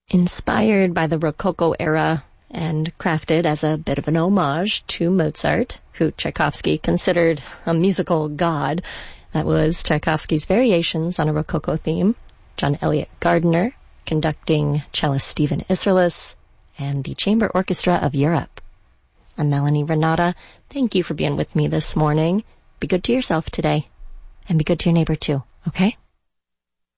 Inspired by the Rococo era and crafted as a bit of an homage to Mozart, who Tchaikovsky considered a musical god. That was Tchaikovsky's Variations on a Rococo Theme. John Elliott Gardiner conducting cellist Stephen Isserlis and the Chamber Orchestra of Europe. I'm Melanie Renata. Thank you for being with me this morning. Be good to yourself today, and be good to your neighbor too, okay?